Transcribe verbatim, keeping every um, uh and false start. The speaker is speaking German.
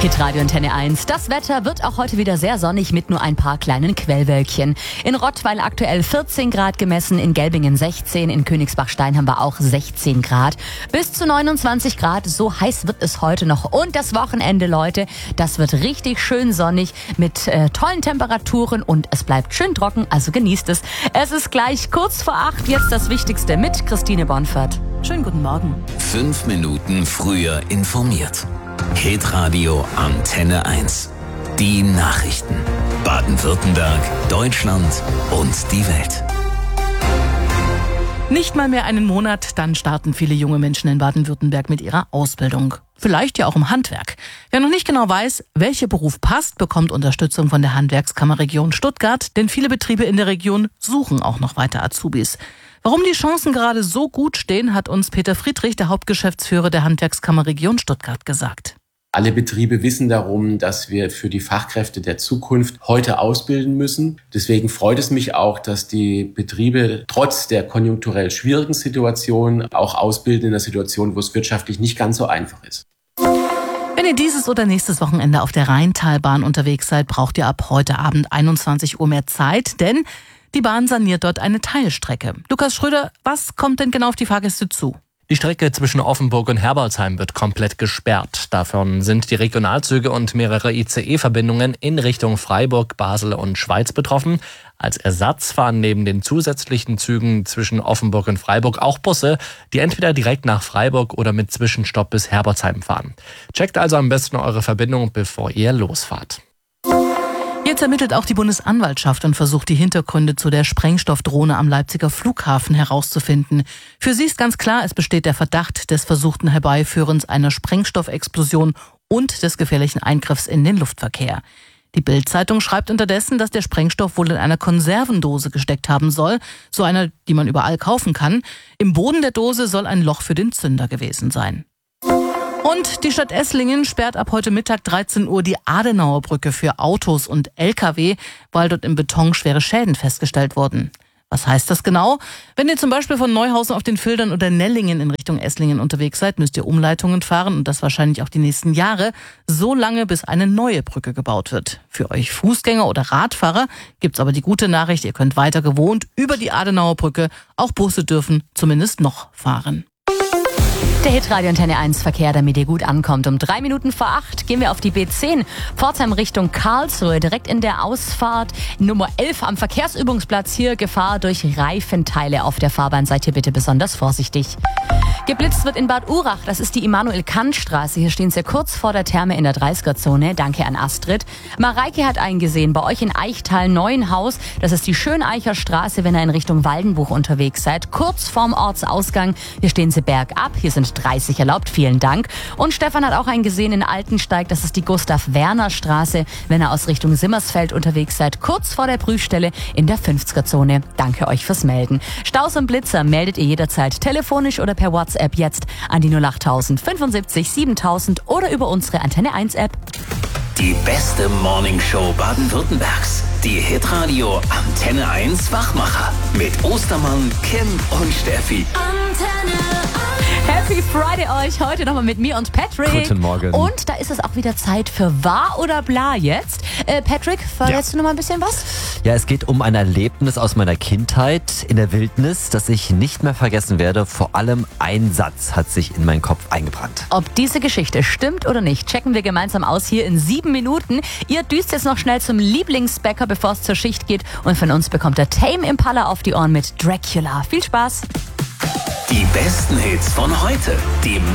Hitradio Antenne eins. Das Wetter wird auch heute wieder sehr sonnig mit nur ein paar kleinen Quellwölkchen. In Rottweil aktuell vierzehn Grad gemessen, in Gelbingen sechzehn, in Königsbach-Stein haben wir auch sechzehn Grad. Bis zu neunundzwanzig Grad, so heiß wird es heute noch. Und das Wochenende, Leute, das wird richtig schön sonnig mit äh, tollen Temperaturen und es bleibt schön trocken, also genießt es. Es ist gleich kurz vor acht, jetzt das Wichtigste mit Christine Bonfert. Schönen guten Morgen. Fünf Minuten früher informiert. Hitradio Antenne eins. Die Nachrichten. Baden-Württemberg, Deutschland und die Welt. Nicht mal mehr einen Monat, dann starten viele junge Menschen in Baden-Württemberg mit ihrer Ausbildung. Vielleicht ja auch im Handwerk. Wer noch nicht genau weiß, welcher Beruf passt, bekommt Unterstützung von der Handwerkskammerregion Stuttgart, denn viele Betriebe in der Region suchen auch noch weiter Azubis. Warum die Chancen gerade so gut stehen, hat uns Peter Friedrich, der Hauptgeschäftsführer der Handwerkskammerregion Stuttgart, gesagt. Alle Betriebe wissen darum, dass wir für die Fachkräfte der Zukunft heute ausbilden müssen. Deswegen freut es mich auch, dass die Betriebe trotz der konjunkturell schwierigen Situation auch ausbilden in einer Situation, wo es wirtschaftlich nicht ganz so einfach ist. Wenn ihr dieses oder nächstes Wochenende auf der Rheintalbahn unterwegs seid, braucht ihr ab heute Abend einundzwanzig Uhr mehr Zeit, denn die Bahn saniert dort eine Teilstrecke. Lukas Schröder, was kommt denn genau auf die Fahrgäste zu? Die Strecke zwischen Offenburg und Herbolzheim wird komplett gesperrt. Davon sind die Regionalzüge und mehrere I C E-Verbindungen in Richtung Freiburg, Basel und Schweiz betroffen. Als Ersatz fahren neben den zusätzlichen Zügen zwischen Offenburg und Freiburg auch Busse, die entweder direkt nach Freiburg oder mit Zwischenstopp bis Herbolzheim fahren. Checkt also am besten eure Verbindung, bevor ihr losfahrt. Jetzt ermittelt auch die Bundesanwaltschaft und versucht, die Hintergründe zu der Sprengstoffdrohne am Leipziger Flughafen herauszufinden. Für sie ist ganz klar, es besteht der Verdacht des versuchten Herbeiführens einer Sprengstoffexplosion und des gefährlichen Eingriffs in den Luftverkehr. Die Bild-Zeitung schreibt unterdessen, dass der Sprengstoff wohl in einer Konservendose gesteckt haben soll, so einer, die man überall kaufen kann. Im Boden der Dose soll ein Loch für den Zünder gewesen sein. Und die Stadt Esslingen sperrt ab heute Mittag dreizehn Uhr die Adenauerbrücke für Autos und L K W, weil dort im Beton schwere Schäden festgestellt wurden. Was heißt das genau? Wenn ihr zum Beispiel von Neuhausen auf den Fildern oder Nellingen in Richtung Esslingen unterwegs seid, müsst ihr Umleitungen fahren und das wahrscheinlich auch die nächsten Jahre, so lange bis eine neue Brücke gebaut wird. Für euch Fußgänger oder Radfahrer gibt's aber die gute Nachricht, ihr könnt weiter gewohnt über die Adenauerbrücke, auch Busse dürfen zumindest noch fahren. Der Hitradio Antenne eins Verkehr, damit ihr gut ankommt. Um drei Minuten vor acht gehen wir auf die B zehn. Pforzheim Richtung Karlsruhe, direkt in der Ausfahrt Nummer elf am Verkehrsübungsplatz. Hier Gefahr durch Reifenteile auf der Fahrbahn. Seid hier bitte besonders vorsichtig. Geblitzt wird in Bad Urach, das ist die Immanuel-Kant-Straße. Hier stehen Sie kurz vor der Therme in der dreißiger-Zone. Danke an Astrid. Mareike hat eingesehen, bei euch in Eichtal-Neuenhaus, das ist die Schöneicher Straße, wenn ihr in Richtung Waldenbuch unterwegs seid. Kurz vorm Ortsausgang, hier stehen Sie bergab, hier sind dreißig erlaubt, vielen Dank. Und Stefan hat auch eingesehen in Altensteig, das ist die Gustav-Werner-Straße, wenn ihr aus Richtung Simmersfeld unterwegs seid. Kurz vor der Prüfstelle in der fünfziger-Zone. Danke euch fürs Melden. Staus und Blitzer meldet ihr jederzeit telefonisch oder per WhatsApp jetzt an die null acht tausend fünfundsiebzig siebentausend oder über unsere Antenne eins App. Die beste Morningshow Baden-Württembergs. Die Hitradio Antenne eins Wachmacher. Mit Ostermann, Kim und Steffi. Antenne Happy Friday euch, heute nochmal mit mir und Patrick. Guten Morgen. Und da ist es auch wieder Zeit für Wahr oder Bla jetzt. Äh, Patrick, verrätst ja. du noch mal ein bisschen was? Ja, es geht um ein Erlebnis aus meiner Kindheit in der Wildnis, das ich nicht mehr vergessen werde. Vor allem ein Satz hat sich in meinen Kopf eingebrannt. Ob diese Geschichte stimmt oder nicht, checken wir gemeinsam aus hier in sieben Minuten. Ihr düst jetzt noch schnell zum Lieblingsbäcker, bevor es zur Schicht geht. Und von uns bekommt der Tame Impala auf die Ohren mit Dracula. Viel Spaß! Die besten Hits von heute. Die